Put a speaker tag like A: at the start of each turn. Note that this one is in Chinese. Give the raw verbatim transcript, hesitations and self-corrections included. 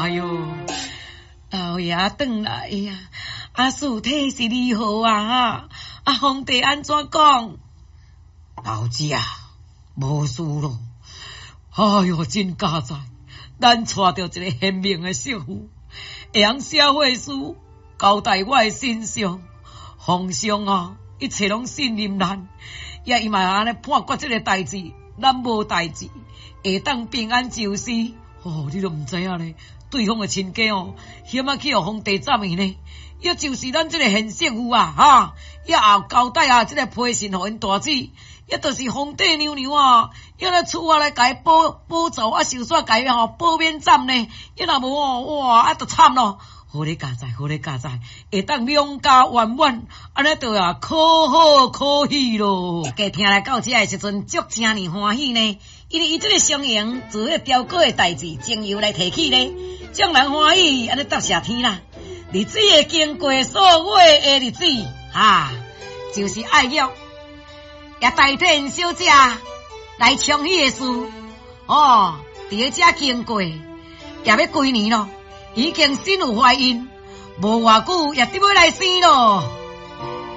A: 哎哟，老爷转来呀，啊事体是如何啊？啊皇帝安怎讲？老姐啊，无事咯。哎哟，真佳哉！咱娶到一个贤明的媳妇，会用社会事交代我的身上。皇上啊，一切拢信任咱，也伊嘛安尼判决这个代志，咱无代志，会当平安就绪。哦，你都毋知影咧，对方的亲家哦，险啊去互皇帝斩去呢。也就是咱这个贤媳妇啊，哈，也后交代啊，这个批信互因大姊。也就是皇帝娘娘啊，要来厝啊来甲伊保保走啊，受煞甲伊吼保免斩呢。要若无哦，哇，啊，就惨咯。好咧佳哉，好咧佳哉，会当两家圆满，安尼就啊可好可喜咯。大家听来到这的时阵，足真呢欢喜呢，因为伊这个双赢自迄雕刻的代志，经由来提起呢，将人欢喜，安尼答谢天啦。日子会经过所谓的日子，哈，就是爱约。也代替因小姐来冲喜的事哦，伫咧遮经过，也要几年咯，已经身有怀孕，无偌久也得要来生咯。